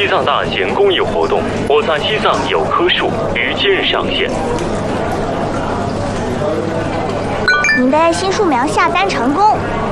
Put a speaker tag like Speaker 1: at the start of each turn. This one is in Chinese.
Speaker 1: 西藏大型公益活动“我在西藏有棵树”于今日上线。
Speaker 2: 您的新树苗下单成功，